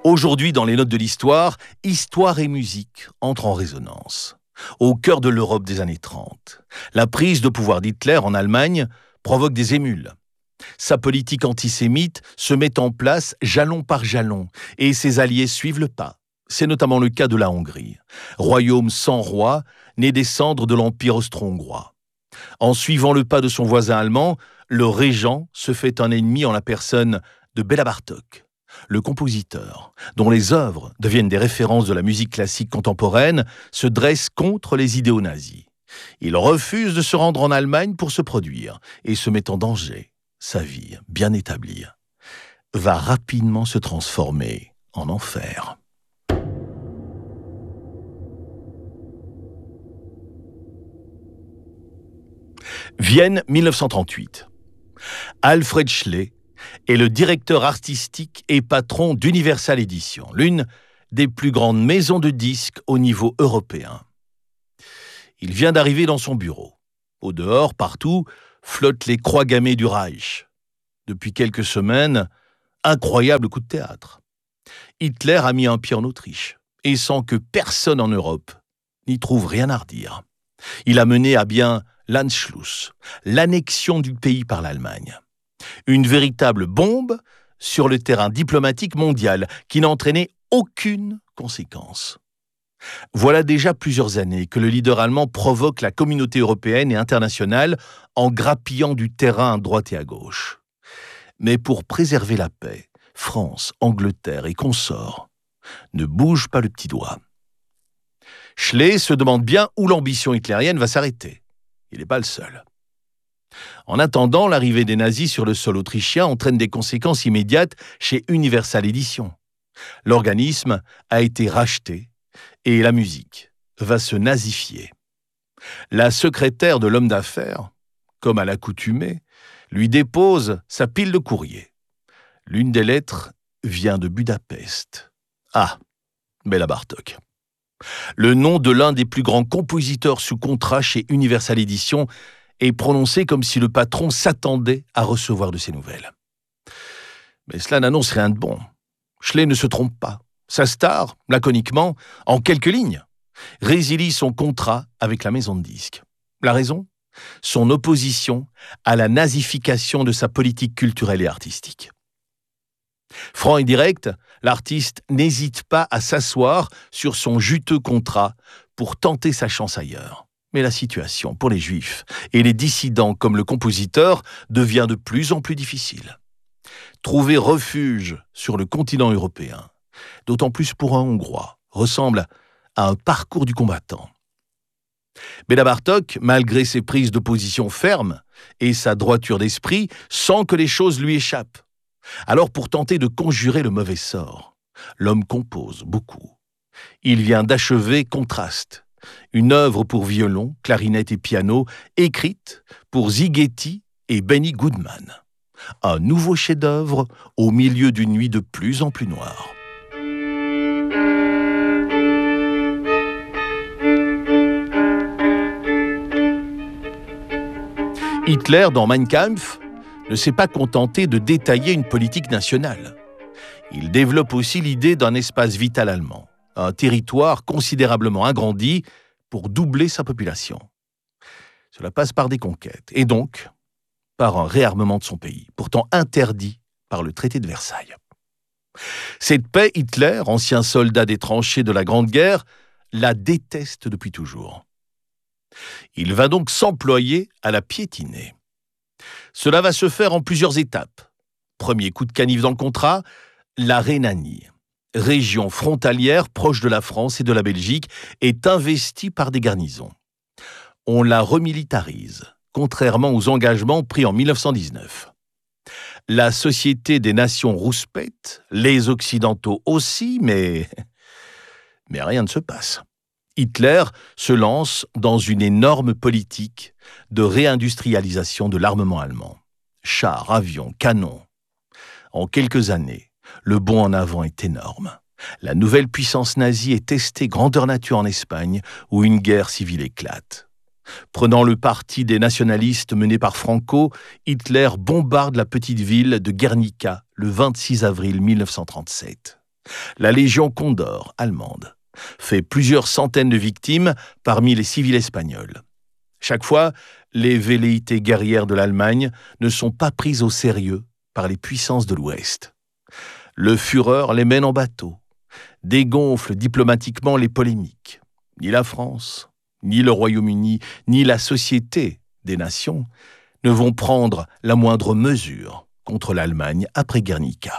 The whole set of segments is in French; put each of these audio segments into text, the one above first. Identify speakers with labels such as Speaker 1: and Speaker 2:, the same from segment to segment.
Speaker 1: Aujourd'hui, dans les notes de l'histoire, histoire et musique entrent en résonance. Au cœur de l'Europe des années 30, la prise de pouvoir d'Hitler en Allemagne provoque des émules. Sa politique antisémite se met en place jalon par jalon et ses alliés suivent le pas. C'est notamment le cas de la Hongrie, royaume sans roi, né des cendres de l'Empire austro-hongrois. En suivant le pas de son voisin allemand, le régent se fait un ennemi en la personne de Béla Bartók, le compositeur, dont les œuvres deviennent des références de la musique classique contemporaine, se dresse contre les idéaux nazis. Il refuse de se rendre en Allemagne pour se produire et se met en danger. Sa vie, bien établie, va rapidement se transformer en enfer. Vienne 1938. Alfred Schley est le directeur artistique et patron d'Universal Edition, l'une des plus grandes maisons de disques au niveau européen. Il vient d'arriver dans son bureau. Au dehors, partout, flottent les croix gammées du Reich. Depuis quelques semaines, incroyable coup de théâtre. Hitler a mis un pied en Autriche, et sans que personne en Europe n'y trouve rien à redire. Il a mené à bien l'Anschluss, l'annexion du pays par l'Allemagne. Une véritable bombe sur le terrain diplomatique mondial qui n'entraînait aucune conséquence. Voilà déjà plusieurs années que le leader allemand provoque la communauté européenne et internationale en grappillant du terrain à droite et à gauche. Mais pour préserver la paix, France, Angleterre et consorts ne bougent pas le petit doigt. Schley se demande bien où l'ambition hitlérienne va s'arrêter. Il n'est pas le seul. En attendant, l'arrivée des nazis sur le sol autrichien entraîne des conséquences immédiates chez Universal Edition. L'organisme a été racheté et la musique va se nazifier. La secrétaire de l'homme d'affaires, comme à l'accoutumée, lui dépose sa pile de courrier. L'une des lettres vient de Budapest. Ah, Béla Bartók. Le nom de l'un des plus grands compositeurs sous contrat chez Universal Edition est prononcé comme si le patron s'attendait à recevoir de ses nouvelles. Mais cela n'annonce rien de bon. Schley ne se trompe pas. Sa star, laconiquement, en quelques lignes, résilie son contrat avec la maison de disques. La raison ? Son opposition à la nazification de sa politique culturelle et artistique. Franc et direct, l'artiste n'hésite pas à s'asseoir sur son juteux contrat pour tenter sa chance ailleurs. Mais la situation pour les Juifs et les dissidents comme le compositeur devient de plus en plus difficile. Trouver refuge sur le continent européen, d'autant plus pour un Hongrois, ressemble à un parcours du combattant. Béla Bartók, malgré ses prises de position fermes et sa droiture d'esprit, sent que les choses lui échappent. Alors pour tenter de conjurer le mauvais sort, l'homme compose beaucoup. Il vient d'achever Contraste, une œuvre pour violon, clarinette et piano, écrite pour Szigeti et Benny Goodman. Un nouveau chef-d'œuvre au milieu d'une nuit de plus en plus noire. Hitler, dans Mein Kampf, ne s'est pas contenté de détailler une politique nationale. Il développe aussi l'idée d'un espace vital allemand, un territoire considérablement agrandi pour doubler sa population. Cela passe par des conquêtes, et donc par un réarmement de son pays, pourtant interdit par le traité de Versailles. Cette paix, Hitler, ancien soldat des tranchées de la Grande Guerre, la déteste depuis toujours. Il va donc s'employer à la piétiner. Cela va se faire en plusieurs étapes. Premier coup de canif dans le contrat, la Rhénanie, région frontalière proche de la France et de la Belgique, est investie par des garnisons. On la remilitarise, contrairement aux engagements pris en 1919. La Société des Nations rouspète, les Occidentaux aussi, mais rien ne se passe. Hitler se lance dans une énorme politique de réindustrialisation de l'armement allemand. Chars, avions, canons. En quelques années, le bond en avant est énorme. La nouvelle puissance nazie est testée grandeur nature en Espagne, où une guerre civile éclate. Prenant le parti des nationalistes menés par Franco, Hitler bombarde la petite ville de Guernica le 26 avril 1937. La Légion Condor allemande fait plusieurs centaines de victimes parmi les civils espagnols. Chaque fois, les velléités guerrières de l'Allemagne ne sont pas prises au sérieux par les puissances de l'Ouest. Le Führer les mène en bateau, dégonfle diplomatiquement les polémiques. Ni la France, ni le Royaume-Uni, ni la Société des Nations ne vont prendre la moindre mesure contre l'Allemagne après Guernica.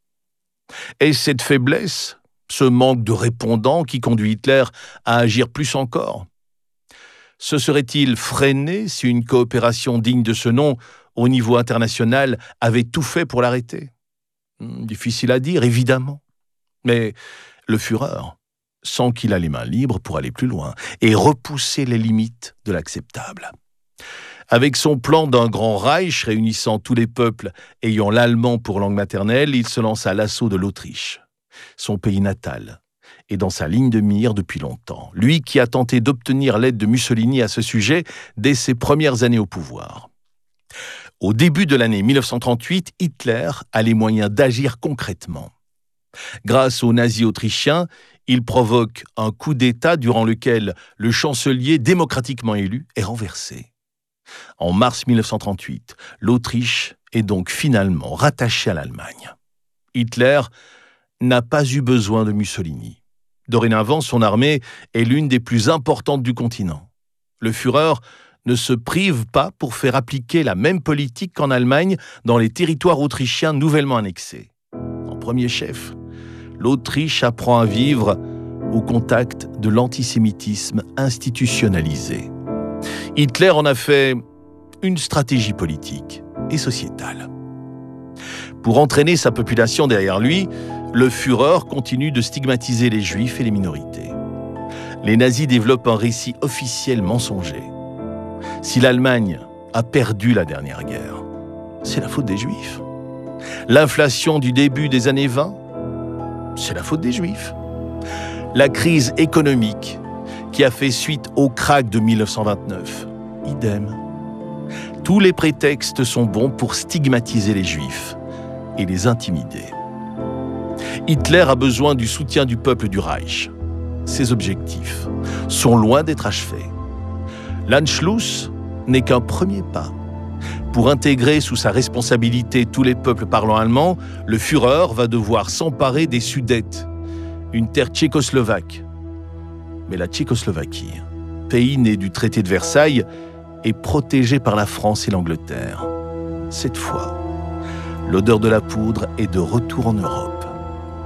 Speaker 1: Est-ce cette faiblesse, ce manque de répondants qui conduit Hitler à agir plus encore ? Se serait-il freiné si une coopération digne de ce nom au niveau international avait tout fait pour l'arrêter ? Difficile à dire, évidemment. Mais le Führer sent qu'il a les mains libres pour aller plus loin et repousser les limites de l'acceptable. Avec son plan d'un grand Reich réunissant tous les peuples ayant l'allemand pour langue maternelle, il se lance à l'assaut de l'Autriche, son pays natal, et dans sa ligne de mire depuis longtemps. Lui qui a tenté d'obtenir l'aide de Mussolini à ce sujet dès ses premières années au pouvoir. Au début de l'année 1938, Hitler a les moyens d'agir concrètement. Grâce aux nazis autrichiens, il provoque un coup d'État durant lequel le chancelier démocratiquement élu est renversé. En mars 1938, l'Autriche est donc finalement rattachée à l'Allemagne. Hitler n'a pas eu besoin de Mussolini. Dorénavant, son armée est l'une des plus importantes du continent. Le Führer ne se prive pas pour faire appliquer la même politique qu'en Allemagne dans les territoires autrichiens nouvellement annexés. En premier chef, l'Autriche apprend à vivre au contact de l'antisémitisme institutionnalisé. Hitler en a fait une stratégie politique et sociétale. Pour entraîner sa population derrière lui, le Führer continue de stigmatiser les Juifs et les minorités. Les nazis développent un récit officiel mensonger. Si l'Allemagne a perdu la dernière guerre, c'est la faute des Juifs. L'inflation du début des années 20, c'est la faute des Juifs. La crise économique qui a fait suite au krach de 1929, idem. Tous les prétextes sont bons pour stigmatiser les Juifs et les intimider. Hitler a besoin du soutien du peuple du Reich. Ses objectifs sont loin d'être achevés. L'Anschluss n'est qu'un premier pas. Pour intégrer sous sa responsabilité tous les peuples parlant allemand, le Führer va devoir s'emparer des Sudètes, une terre tchécoslovaque. Mais la Tchécoslovaquie, pays né du traité de Versailles, est protégée par la France et l'Angleterre. Cette fois, l'odeur de la poudre est de retour en Europe.